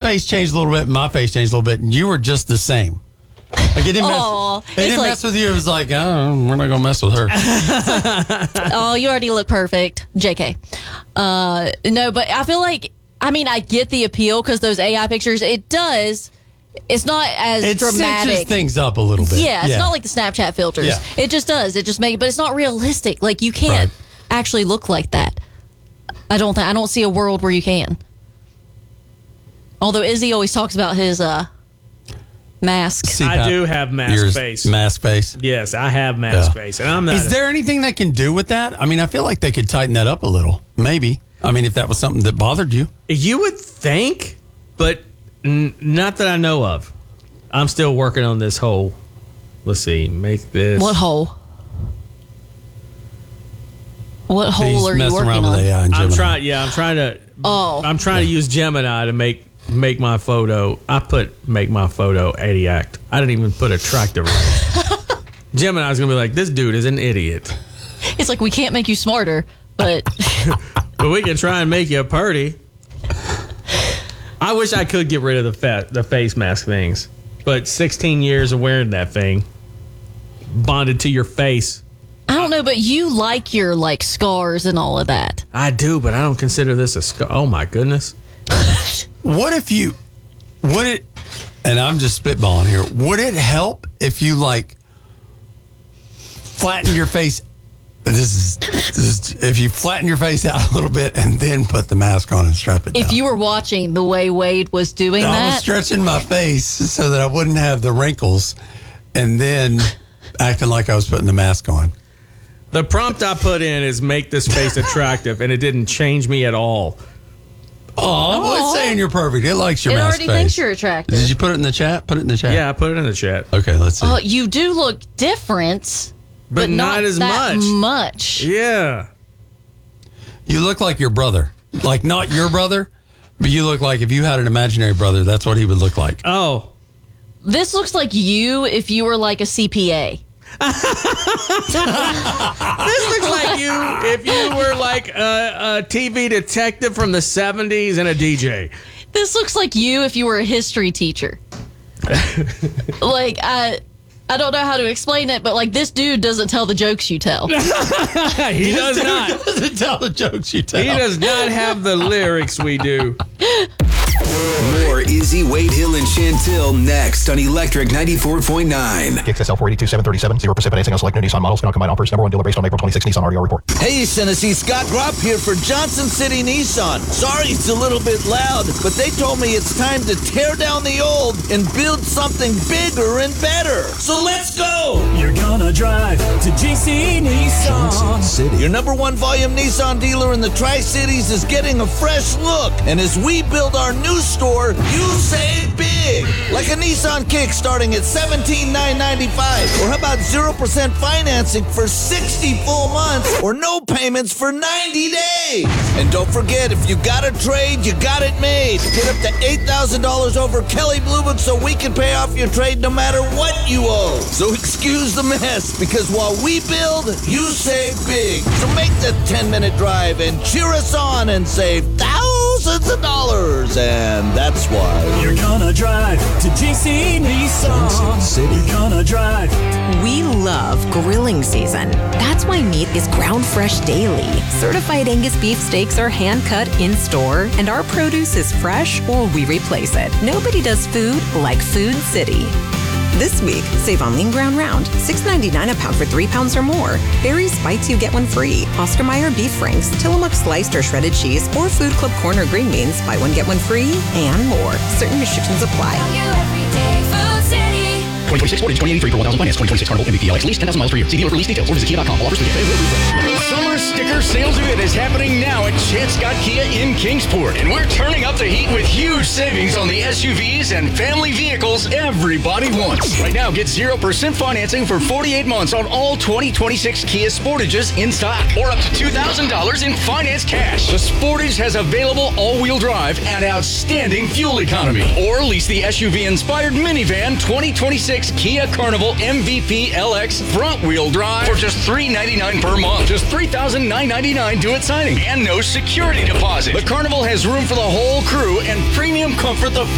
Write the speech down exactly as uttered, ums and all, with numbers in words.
face changed a little bit, and my face changed a little bit, and you were just the same. Like it didn't, Aww, mess, it didn't like, mess with you. It was like, oh, we're not going to mess with her. Oh, you already look perfect. J K. Uh, no, but I feel like, I mean, I get the appeal because those A I pictures, it does. It's not as it dramatic. It cinches things up a little bit. Yeah, it's yeah. not like the Snapchat filters. Yeah. It just does. It just makes, but it's not realistic. Like you can't right. actually look like that. I don't think, I don't see a world where you can. Although Izzy always talks about his, uh, mask. C PAP. I do have mask Yours, face. Mask face. Yes, I have mask yeah. face, and I'm not. Is a, there anything that can do with that? I mean, I feel like they could tighten that up a little. Maybe. I mean, if that was something that bothered you, you would think, but n- not that I know of. I'm still working on this whole. Let's see, make this. What hole? What hole He's are you working around on? With A I and I'm trying. Yeah, I'm trying to. Oh. I'm trying yeah. to use Gemini to make. Make my photo. I put make my photo eighty act. I didn't even put attractive. Gemini's gonna be like, this dude is an idiot. It's like we can't make you smarter, but but we can try and make you purty. I wish I could get rid of the fat, the face mask things, but sixteen years of wearing that thing, bonded to your face. I don't know, but you like your like scars and all of that. I do, but I don't consider this a scar. Oh my goodness. What if you, would it, and I'm just spitballing here, would it help if you like flatten your face, this is, this is, if you flatten your face out a little bit and then put the mask on and strap it down? If you were watching the way Wade was doing I that. I was stretching my face so that I wouldn't have the wrinkles and then acting like I was putting the mask on. The prompt I put in is make this face attractive, and it didn't change me at all. Oh, well, it's saying you're perfect. It likes your it mask already face. thinks you're attractive. Did you put it in the chat? Put it in the chat. Yeah, I put it in the chat. Okay, let's see. Oh, you do look different, but, but not, not as that much. much. Yeah. You look like your brother. Like not your brother, but you look like if you had an imaginary brother, that's what he would look like. Oh. This looks like you if you were like a C P A. This looks like you if you were like a, a T V detective from the seventies and a D J. This looks like you if you were a history teacher. Like, I I don't know how to explain it, but like this dude doesn't tell the jokes you tell. he does not. Doesn't tell the jokes you tell. He does not have the lyrics we do. More Izzy, Wade Hill, and Chantil next on Electric ninety-four point nine. K X S L four eighty-two seven thirty-seven, zero percent financing on select new Nissan models. Cannot combine offers. Number one dealer based on April twenty-sixth Nissan R D O report. Hey, Tennessee, Scott Gropp here for Johnson City Nissan. Sorry it's a little bit loud, but they told me it's time to tear down the old and build something bigger and better. So let's go! You're gonna drive to J C Nissan. Johnson City. Your number one volume Nissan dealer in the Tri-Cities is getting a fresh look. And as we build our new store, you save big. Like a Nissan Kick starting at seventeen thousand nine hundred ninety-five dollars. Or how about zero percent financing for sixty full months or no payments for ninety days? And don't forget, if you got a trade, you got it made. Get up to eight thousand dollars over Kelley Blue Book so we can pay off your trade no matter what you owe. So excuse the mess, because while we build, you save big. So make the ten-minute drive and cheer us on and save thousands of dollars. And that's why you're gonna drive to J C Nissan. City. You're gonna drive. We love grilling season. That's why meat is ground fresh daily. Certified Angus beef steaks are hand cut in store, and our produce is fresh or we replace it. Nobody does food like Food City. This week, save on lean ground round, six ninety-nine a pound for three pounds or more. Barry's Bites, you get one free. Oscar Mayer beef franks, Tillamook sliced or shredded cheese, or Food Club corn or green beans, buy one get one free, and more. Certain restrictions apply. twenty twenty-six Ford twenty eighty-three for one thousand finance. twenty twenty-six Carnival M V P L X lease ten thousand miles per year. See dealer for lease details or visit Kia dot com. All offers The summer sticker sales event is happening now at Chance Scott Kia in Kingsport, and we're turning up the heat with huge savings on the S U Vs and family vehicles everybody wants. Right now, get zero percent financing for forty-eight months on all twenty twenty-six Kia Sportages in stock, or up to two thousand dollars in finance cash. The Sportage has available all-wheel drive and outstanding fuel economy. Or lease the S U V-inspired minivan twenty twenty-six Kia Carnival M V P L X front-wheel drive for just three hundred ninety-nine dollars per month. Just three thousand nine hundred ninety-nine dollars due at signing and no security deposit. The Carnival has room for the whole crew and premium comfort the